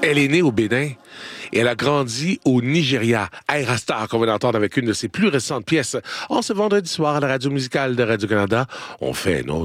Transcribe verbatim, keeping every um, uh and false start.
Elle est née au Bénin et elle a grandi au Nigeria. Ayra Starr, qu'on va entendre avec une de ses plus récentes pièces. En ce vendredi soir à la radio musicale de Radio-Canada, on fait un autre